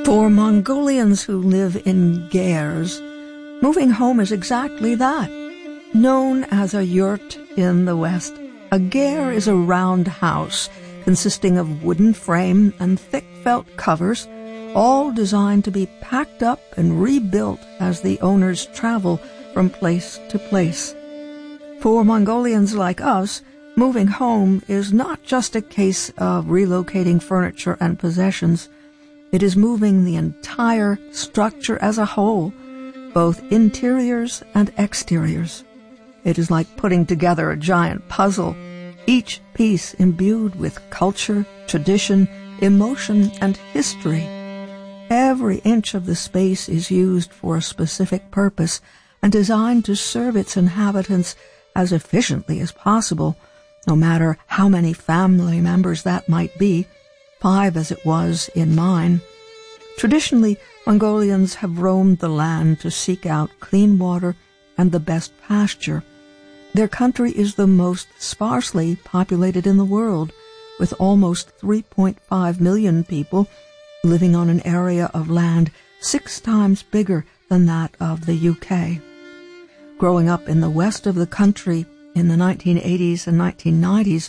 For Mongolians who live in gers, moving home is exactly that. Known as a yurt in the West, a ger is a round house consisting of wooden frame and thick felt covers, all designed to be packed up and rebuilt as the owners travel from place to place. For Mongolians like us, moving home is not just a case of relocating furniture and possessions. It is moving the entire structure as a whole, both interiors and exteriors. It is like putting together a giant puzzle, each piece imbued with culture, tradition, emotion, and history. Every inch of the space is used for a specific purpose and designed to serve its inhabitants as efficiently as possible, no matter how many family members that might be, 5 as it was in mine. Traditionally, Mongolians have roamed the land to seek out clean water and the best pasture. Their country is the most sparsely populated in the world, with almost 3.5 million people living on an area of land 6 times bigger than that of the UK. Growing up in the west of the country in the 1980s and 1990s,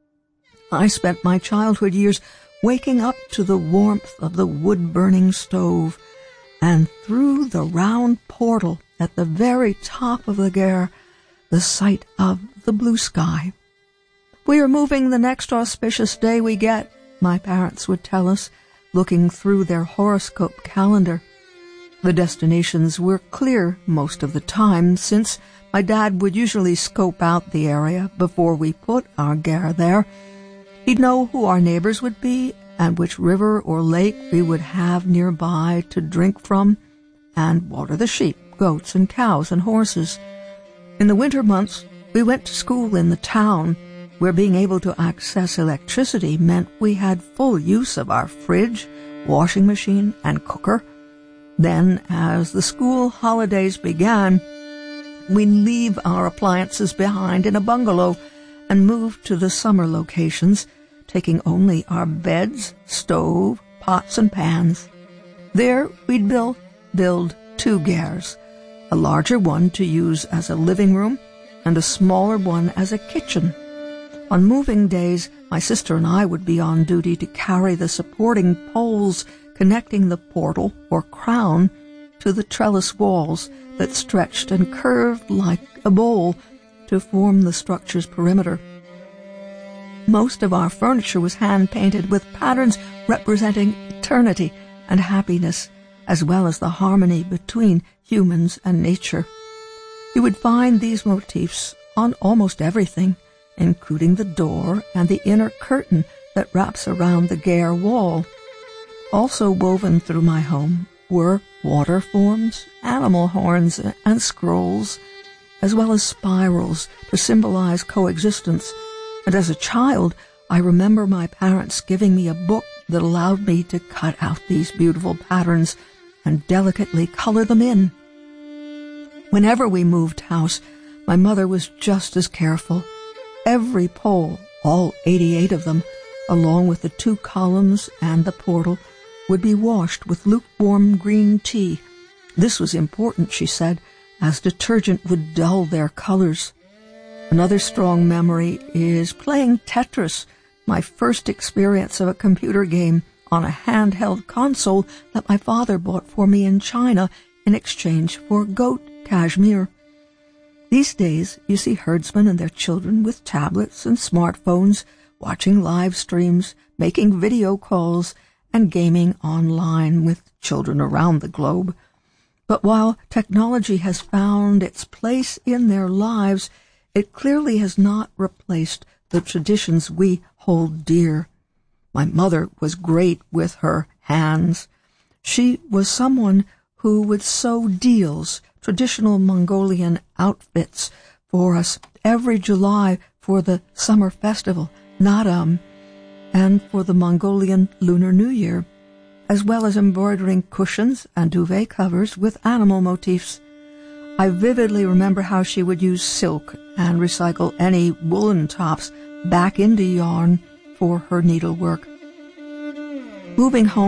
I spent my childhood years waking up to the warmth of the wood-burning stove, and through the round portal at the very top of the ger, the sight of the blue sky. "We are moving the next auspicious day we get," my parents would tell us, looking through their horoscope calendar. The destinations were clear most of the time, since my dad would usually scope out the area before we put our ger there. He'd know who our neighbors would be and which river or lake we would have nearby to drink from and water the sheep, goats, and cows and horses. In the winter months, we went to school in the town, where being able to access electricity meant we had full use of our fridge, washing machine, and cooker. Then, as the school holidays began, we'd leave our appliances behind in a bungalow and move to the summer locations, taking only our beds, stove, pots, and pans. There we'd build 2 gers, a larger one to use as a living room and a smaller one as a kitchen. On moving days, my sister and I would be on duty to carry the supporting poles connecting the portal or crown to the trellis walls that stretched and curved like a bowl to form the structure's perimeter. Most of our furniture was hand-painted with patterns representing eternity and happiness, as well as the harmony between humans and nature. You would find these motifs on almost everything, including the door and the inner curtain that wraps around the ger wall. Also woven through my home were water forms, animal horns, and scrolls, as well as spirals to symbolize coexistence. And as a child, I remember my parents giving me a book that allowed me to cut out these beautiful patterns and delicately color them in. Whenever we moved house, my mother was just as careful. Every pole, all 88 of them, along with the 2 columns and the portal, would be washed with lukewarm green tea. This was important, she said, as detergent would dull their colors. Another strong memory is playing Tetris, my first experience of a computer game on a handheld console that my father bought for me in China in exchange for goat cashmere. These days, you see herdsmen and their children with tablets and smartphones, watching live streams, making video calls, and gaming online with children around the globe. But while technology has found its place in their lives, it clearly has not replaced the traditions we hold dear. My mother was great with her hands. She was someone who would sew deals, traditional Mongolian outfits, for us every July for the summer festival, Naadam, and for the Mongolian Lunar New Year, as well as embroidering cushions and duvet covers with animal motifs. I vividly remember how she would use silk and recycle any woolen tops back into yarn for her needlework. Moving home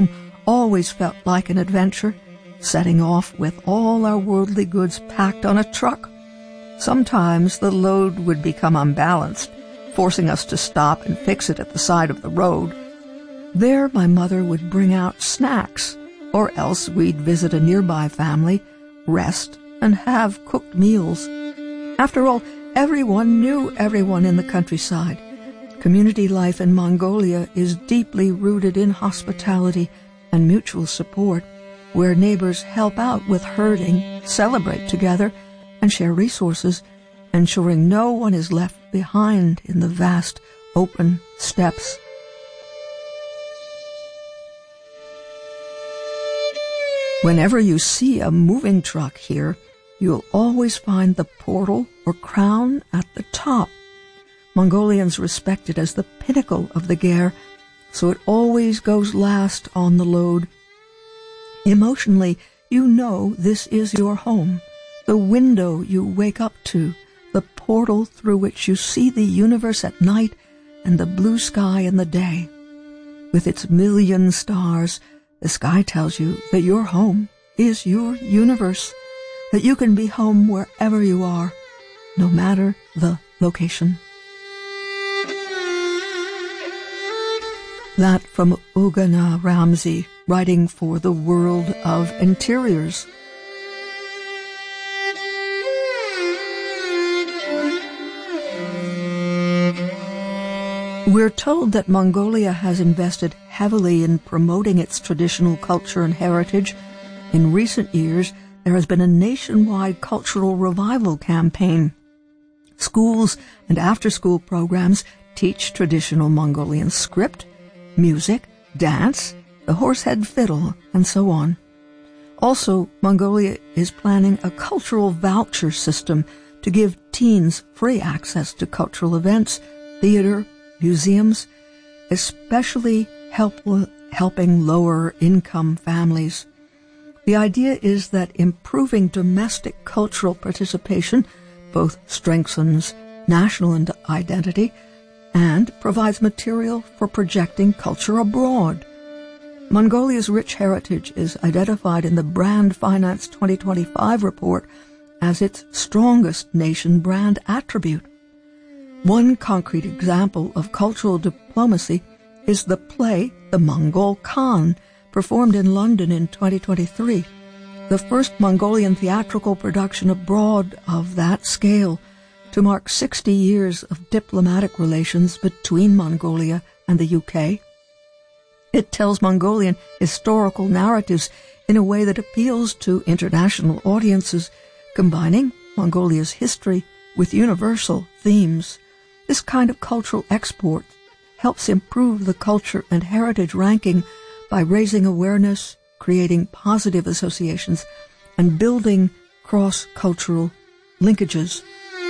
always felt like an adventure, setting off with all our worldly goods packed on a truck. Sometimes the load would become unbalanced, forcing us to stop and fix it at the side of the road. There my mother would bring out snacks, or else we'd visit a nearby family, rest, and have cooked meals. After all, everyone knew everyone in the countryside. Community life in Mongolia is deeply rooted in hospitality and mutual support, where neighbors help out with herding, celebrate together, and share resources, ensuring no one is left behind in the vast, open steppes. Whenever you see a moving truck here, you'll always find the portal or crown at the top. Mongolians respect it as the pinnacle of the ger, so it always goes last on the load. Emotionally, you know this is your home, the window you wake up to, the portal through which you see the universe at night and the blue sky in the day. With its million stars, the sky tells you that your home is your universe, that you can be home wherever you are, no matter the location. That from Ugana Ramsey, writing for the World of Interiors. We're told that Mongolia has invested heavily in promoting its traditional culture and heritage. In recent years, there has been a nationwide cultural revival campaign. Schools and after-school programs teach traditional Mongolian script, music, dance, the horsehead fiddle, and so on. Also, Mongolia is planning a cultural voucher system to give teens free access to cultural events, theater, museums, especially helping lower-income families. The idea is that improving domestic cultural participation both strengthens national identity and provides material for projecting culture abroad. Mongolia's rich heritage is identified in the Brand Finance 2025 report as its strongest nation brand attribute. One concrete example of cultural diplomacy is the play The Mongol Khan, performed in London in 2023, the first Mongolian theatrical production abroad of that scale, to mark 60 years of diplomatic relations between Mongolia and the UK. It tells Mongolian historical narratives in a way that appeals to international audiences, combining Mongolia's history with universal themes. This kind of cultural export helps improve the culture and heritage ranking by raising awareness, creating positive associations, and building cross-cultural linkages.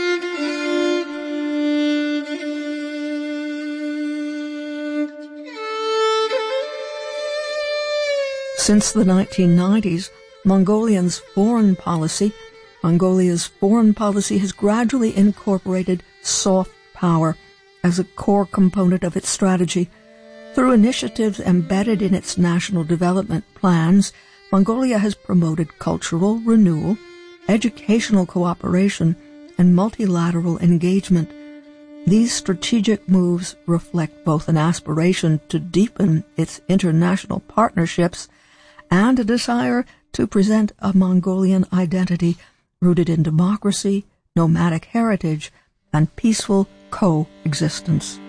Since the 1990s, Mongolia's foreign policy has gradually incorporated soft power as a core component of its strategy. Through initiatives embedded in its national development plans, Mongolia has promoted cultural renewal, educational cooperation, and multilateral engagement. These strategic moves reflect both an aspiration to deepen its international partnerships and a desire to present a Mongolian identity rooted in democracy, nomadic heritage, and peaceful coexistence.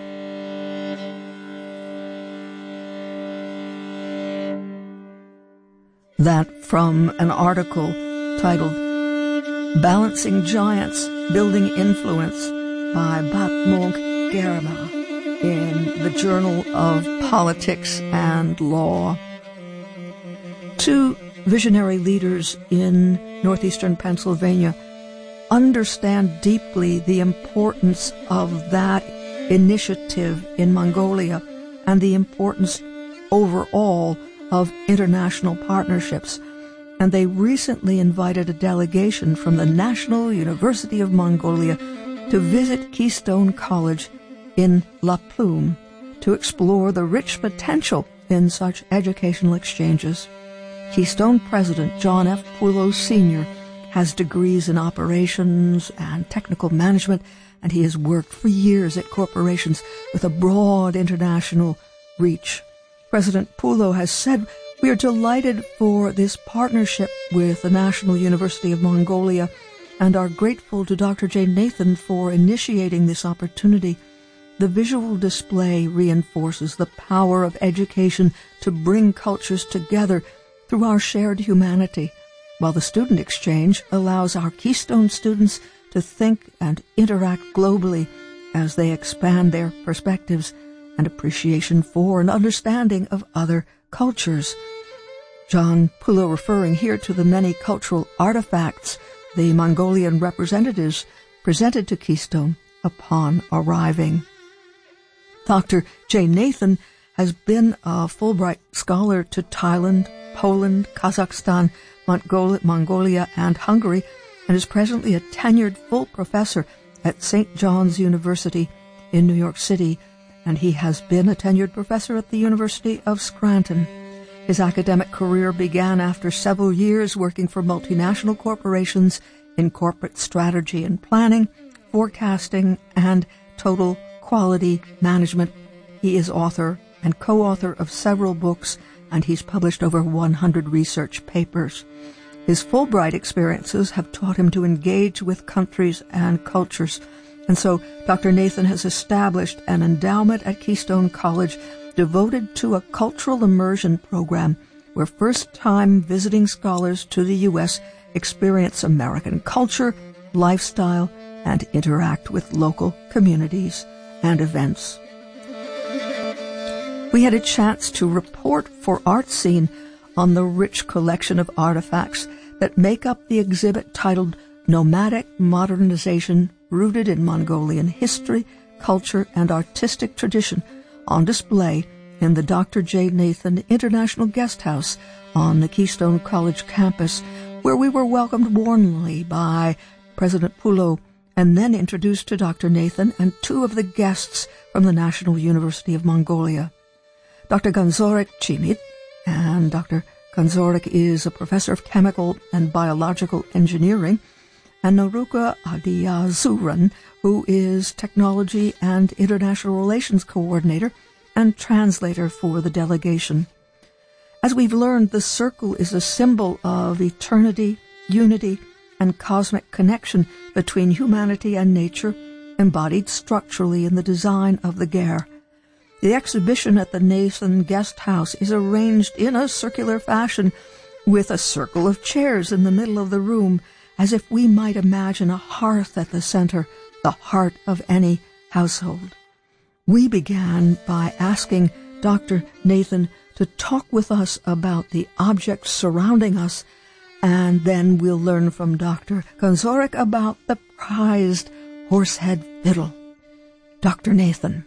That from an article titled Balancing Giants, Building Influence by Batmonk Germa in the Journal of Politics and Law. Two visionary leaders in northeastern Pennsylvania understand deeply the importance of that initiative in Mongolia and the importance overall of international partnerships. And they recently invited a delegation from the National University of Mongolia to visit Keystone College in La Plume to explore the rich potential in such educational exchanges. Keystone President John F. Pullo Sr. has degrees in operations and technical management, and he has worked for years at corporations with a broad international reach. President Pullo has said, "We are delighted for this partnership with the National University of Mongolia and are grateful to Dr. Jay Nathan for initiating this opportunity. The visual display reinforces the power of education to bring cultures together through our shared humanity, while the student exchange allows our Keystone students to think and interact globally as they expand their perspectives and appreciation for and understanding of other cultures." John Pullo referring here to the many cultural artifacts the Mongolian representatives presented to Keystone upon arriving. Dr. Jay Nathan has been a Fulbright scholar to Thailand, Poland, Kazakhstan, Mongolia, and Hungary, and is presently a tenured full professor at St. John's University in New York City, and he has been a tenured professor at the University of Scranton. His academic career began after several years working for multinational corporations in corporate strategy and planning, forecasting, and total quality management. He is author and co-author of several books, and he's published over 100 research papers. His Fulbright experiences have taught him to engage with countries and cultures, and so Dr. Nathan has established an endowment at Keystone College devoted to a cultural immersion program where first-time visiting scholars to the U.S. experience American culture, lifestyle, and interact with local communities and events. We had a chance to report for ArtScene on the rich collection of artifacts that make up the exhibit titled Nomadic Modernization Rooted in Mongolian History, Culture, and Artistic Tradition, on display in the Dr. Jay Nathan International Guest House on the Keystone College campus, where we were welcomed warmly by President Pullo and then introduced to Dr. Nathan and two of the guests from the National University of Mongolia. Dr. Gonzorek Chimit, and Dr. Gonzorek is a professor of chemical and biological engineering, and Noruka Adiyazuran, who is Technology and International Relations Coordinator and translator for the delegation. As we've learned, the circle is a symbol of eternity, unity, and cosmic connection between humanity and nature, embodied structurally in the design of the ger. The exhibition at the Nathan Guest House is arranged in a circular fashion with a circle of chairs in the middle of the room, as if we might imagine a hearth at the center, the heart of any household. We began by asking Dr. Nathan to talk with us about the objects surrounding us, and then we'll learn from Dr. Gonzorek about the prized horsehead fiddle. Dr. Nathan.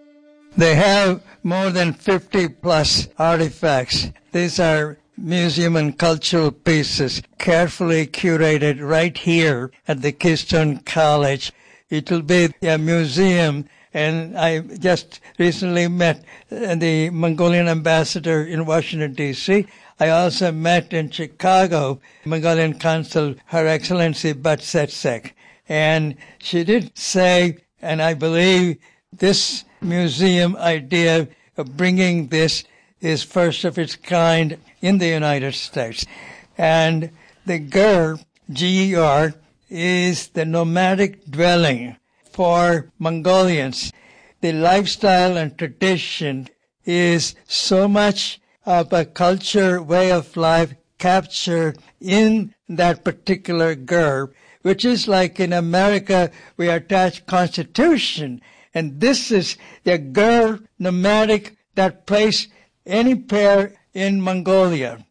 They have more than 50-plus artifacts. These are museum and cultural pieces carefully curated right here at the Keystone College. It will be a museum, and I just recently met the Mongolian ambassador in Washington, D.C. I also met in Chicago Mongolian consul, Her Excellency Batsetsek. And she did say, and I believe this museum idea of bringing this is first of its kind in the United States. And the ger, G-E-R, is the nomadic dwelling for Mongolians. The lifestyle and tradition is so much of a culture, way of life captured in that particular ger, which is like in America, we attach Constitution. And this is the ger nomadic that place any pair in Mongolia.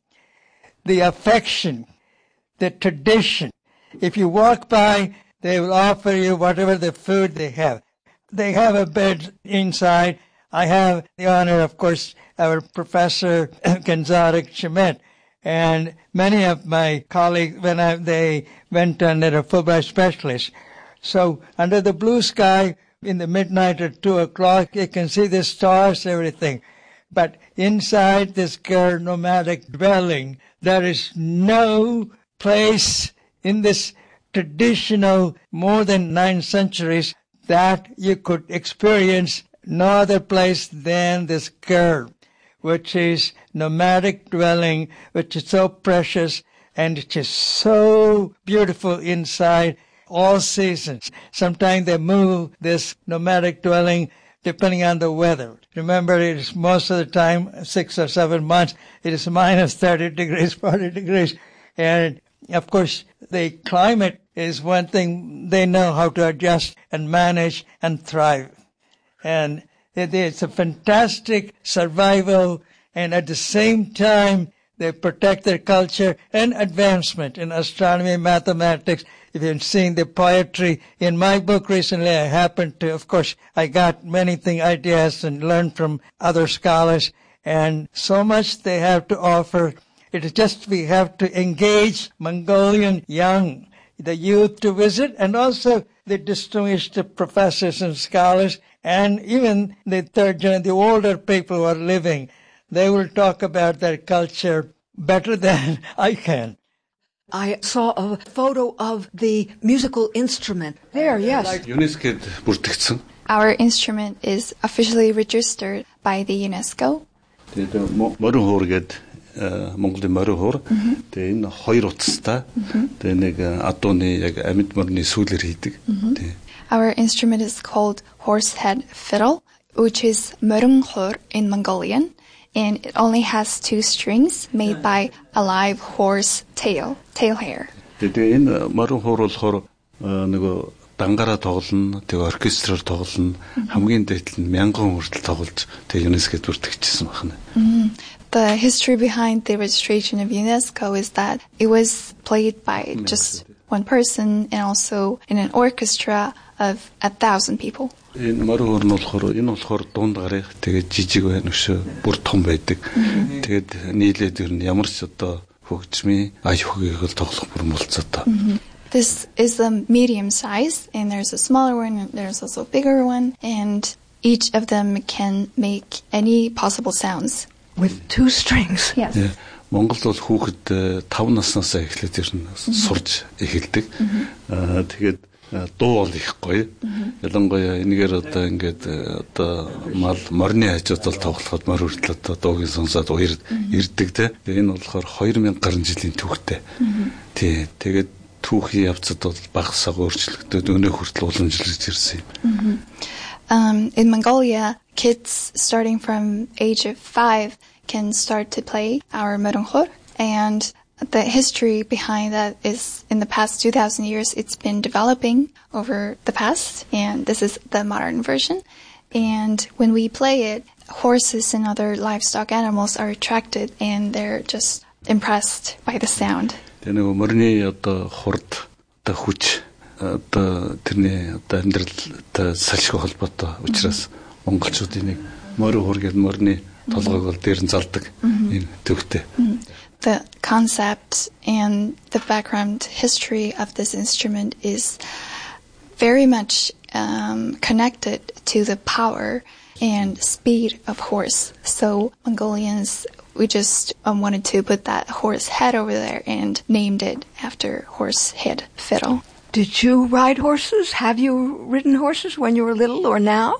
The affection, the tradition. If you walk by, they will offer you whatever the food they have. They have a bed inside. I have the honor, of course, our Professor Gonzorek Chimit, and many of my colleagues, they went under a Fulbright specialist. So under the blue sky, in the midnight at 2 o'clock, you can see the stars, everything. But inside this Ger nomadic dwelling, there is no place in this traditional more than 9 centuries that you could experience no other place than this Ger, which is nomadic dwelling, which is so precious and it is so beautiful inside all seasons. Sometimes they move this nomadic dwelling depending on the weather. Remember, it is most of the time, 6 or 7 months, it is minus 30 degrees, 40 degrees. And of course, the climate is one thing they know how to adjust and manage and thrive. And it's a fantastic survival, and at the same time, they protect their culture and advancement in astronomy and mathematics. If you've seen the poetry in my book recently, I happened to, of course, I got many ideas and learned from other scholars, and so much they have to offer. It is just we have to engage Mongolian young, the youth to visit, and also the distinguished professors and scholars, and even the third generation, the older people who are living. They will talk about their culture better than I can. I saw a photo of the musical instrument. There, yes. UNESCO'д бүртгэгдсэн. Our instrument is officially registered by the UNESCO. Тэгээд морин хуур гээд Монголын морин хуур. Тэгээд энэ 2 утастай. Тэгээд нэг адууны яг амьд морины сүүлэр хийдэг. Our instrument is called horsehead fiddle, which is морин хуур in Mongolian. And it only has 2 strings made by a live horse tail hair. Тэгээд энэ морин хуур болохоор нөгөө дангаараа тоглоно, тэгээд оркестроор тоглоно, хамгийн дээдл нь 1000 хүртэл тоглож тэгээд ЮНЕСКОд бүртгэгдсэн байна. The history behind the registration of UNESCO is that it was played by just one person and also in an orchestra of 1,000 people. Энэ морин хуур нь болохоор дунд гарыг тэгээд жижиг байна өшөө бүр том байдаг. Тэгээд нийлээд ер нь ямар ч одоо хөгжмийн ая хөгийг л тоглох бүр болцоотой. This is a medium size, and there's a smaller one, and there's also a bigger one, and each of them can make any possible sounds. With 2 strings. Yes. Монголд бол хүүхэд 5 наснаасаа эхлээд ер нь сурж эхэлдэг. Тэгээд дуу бол их гоё. Ялангуяа энэгээр одоо ингээд одоо морины хажуудал тоглоход морь хүртэл одоо дуугийн сонсоод ирдэг те. Энэ болохоор 2000 гаруй жилийн түүхтэй. Тий. Тэгээд түүхийн явцад бол багасаа өөрчлөгдөд өнөө хүртэл уламжлаж ирсэн юм. In Mongolia, kids starting from age of 5 can start to play our morин хуур, and the history behind that is in the past 2,000 years, it's been developing over the past, and this is the modern version. And when we play it, horses and other livestock animals are attracted, and they're just impressed by the sound. Тэгээ нэг морины одоо хурд одоо хүч одоо тэрний одоо амьдралтай салшгүй холбоотой учраас монголчуудын нэг морин хуур гэдэг морины толгойг бол дээр нь залдаг энэ төвхтэй. The concept and the background history of this instrument is very much connected to the power and speed of horse. So Mongolians, we just wanted to put that horse head over there and named it after horsehead fiddle. Did you ride horses? Have you ridden horses when you were little or now?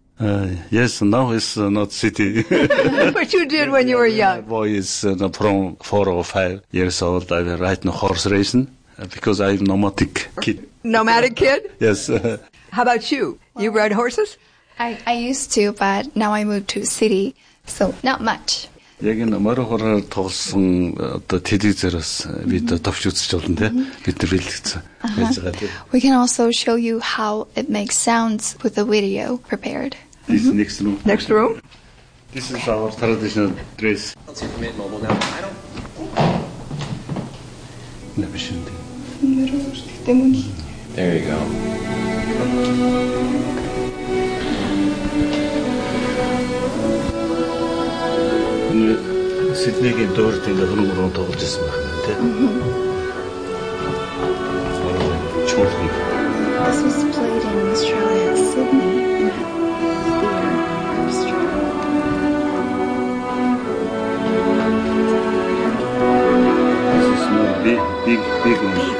Yes, now it's not city. But you did when you were young. My boy is from 4 or 5 years old. I will ride horse racing because I'm nomadic kid. Nomadic kid? Yes. How about you? You ride horses? I used to, but now I moved to a city, so not much. Яг энэ морин хуураар тоглосон одоо телевизоос видео товч үзэж болно те бид нар бэлтгэсэн байж байгаа тийм. We can also show you how it makes sounds with a video prepared. This next room. Next room? This is our traditional dress. Let's see if we mobile now. I don't. There you go. Сиднейгийн дуурд энэ хөрөнгөрөнд тоглож ирсэн байна тийм. This was played in Australia, Sydney, in that theater in Australia. big one.